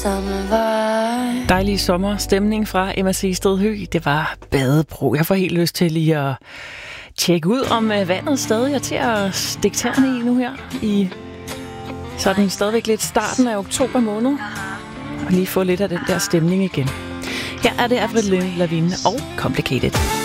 Dejlig sommerstemning fra MSC Stedhøg. Det var badebro. Jeg får helt lyst til lige at tjekke ud, om vandet stadig er til at stikke tæerne i nu her. I sådan stadigvæk lidt starten af oktober måned. Og lige få lidt af den der stemning igen. Her er det Avril Lavigne og Complicated.